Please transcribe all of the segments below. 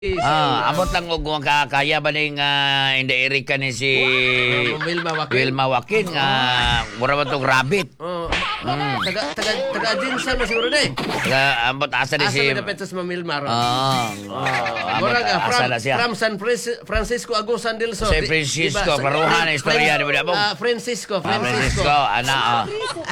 Amot lang og kaya ba ning hindi ka ni si Wilma Joaquin mura ba tong rabbit. Taga Jinsan mo siguro na eh. Amot asa ni si Petos Mamilmar. amot asa na siya. From San Francisco Agusan del Sur. Si Francisco, karuhan na istorya ni mo. Francisco. Ana.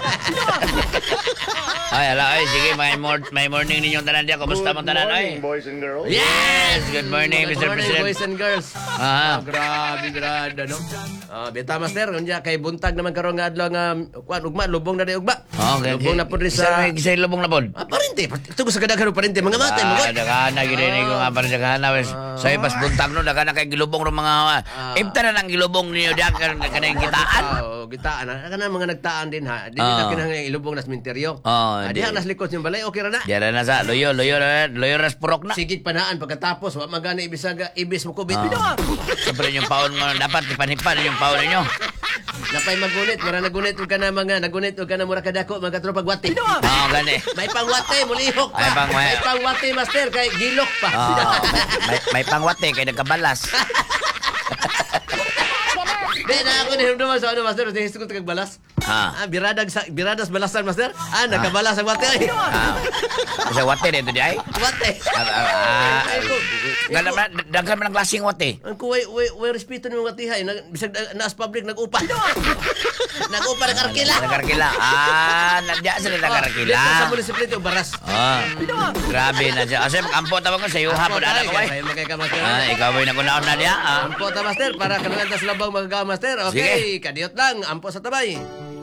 Ay, sige, may morning ninyong tanan diya. Kumusta mo tanan ay? Boys and girls. Yes, good morning, Mr. President. Boys and girls. Grabe no. Beta master, kunya kay buntag naman karon nga adlaw nga ugma lubong na ugba. Okay. Lubong na pud sa Isa lubong na pod. parente. Tugo sa kadaghan parente mga matay mo. Dagana gid ni ko nga para dagana wes. Sa pas buntag no dagana kay gilubong ro mga ibta na nang gilubong niyo diha kanang gitaan. Gitaan. Kana mga nagtaan din ha. Dili na kinahanglan ilubong na sementeryo. Diha nas likod yung balay okay ra na. Diara na sa loyo ras purok na. Sigig panaan pagkatapos wa magana ibis mo kubit. Siyempre yung paon mo dapat ipan-ipan yung paon ninyo. Napay magunit, mura nagunit ug kana mga nagunit ug kana mura kadako mga katro pagwati. Gani. May pangwate mulihok pa. May pangwate master kay gilok pa. May pangwate kay nagkabalas. Di na ako ni Himdo sa ano master, di histo ko kagbalas. Biradas balasan master. Nakabalas ang wate ay. Sa wate dito di ay. Wate. Daghan man ang klaseng wate. Ang kuway respeto ni mga tihay bisag naas public nag-upa. Nag-upa ng karkila. Nagkarkila. Nandiyan sila nagkarkila. Dito sa munisipality o baras. Grabe na siya. Kasi ampo tawag ko sa iyo hapon ana ko ay. Ikaw ay nakunaon na diya. Ampo ta master para kanang tas labang magagawa master. Okay, kadiyot lang ampo sa tabay.